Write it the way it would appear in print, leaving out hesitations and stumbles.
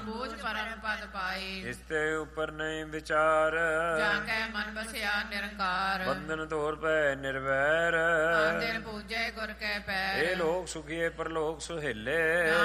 ਬੂਝ ਪਰਮ ਪਦ ਪਾਈ। ਇਸ ਤੇ ਉਪਰ ਨਹੀਂ ਵਿਚਾਰ, ਜਾਂ ਕੈ ਮਨ ਬਸਿਆ ਨਿਰੰਕਾਰ। ਬੰਧਨ ਤੋਰ ਪੈ ਨਿਰਵੈਰ, ਦਿਨ ਪੂਜੇ ਗੁਰ ਕੈ ਪੈਰ। ਇਹ ਲੋਕ ਸੁਖੀਏ ਪਰਲੋਕ ਸੁਹੇਲੇ।